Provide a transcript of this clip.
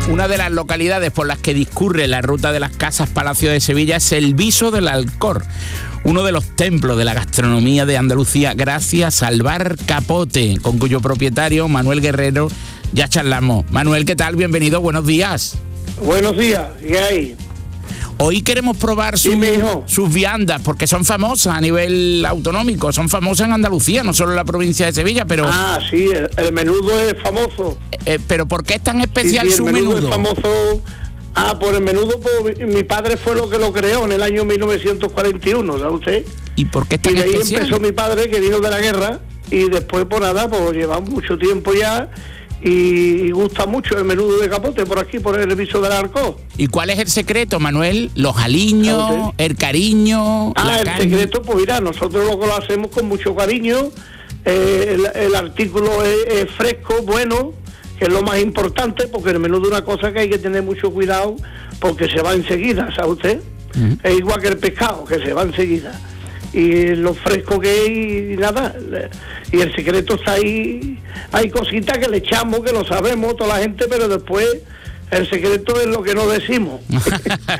Una de las localidades por las que discurre la ruta de las Casas Palacio de Sevilla es el Viso del Alcor, uno de los templos de la gastronomía de Andalucía, gracias al Bar Capote, con cuyo propietario, Manuel Guerrero, ya charlamos. Manuel, ¿qué tal? Bienvenido, buenos días. Buenos días, ¿qué hay? Hoy queremos probar sus viandas, porque son famosas a nivel autonómico, son famosas en Andalucía, no solo en la provincia de Sevilla, pero... Ah, sí, el menudo es famoso. Pero ¿por qué es tan especial su menudo? El menudo es famoso. Por el menudo, pues, mi padre fue lo que lo creó en el año 1941, ¿sabe usted? ¿Y por qué es tan especial? Y de ahí empezó mi padre, que vino de la guerra, y después, pues nada, pues llevamos mucho tiempo ya... Y gusta mucho el menudo de Capote por aquí, por el Viso del Alcor. ¿Y cuál es el secreto, Manuel? ¿Los aliños, el cariño? El secreto, pues mira, nosotros lo hacemos con mucho cariño. El artículo es fresco, bueno, que es lo más importante, porque el menudo es una cosa que hay que tener mucho cuidado, porque se va enseguida, ¿sabe usted? Uh-huh. Es igual que el pescado, que se va enseguida. Y lo fresco que es y nada, y el secreto está ahí. Hay cositas que le echamos, que lo sabemos toda la gente, pero después el secreto es lo que no decimos.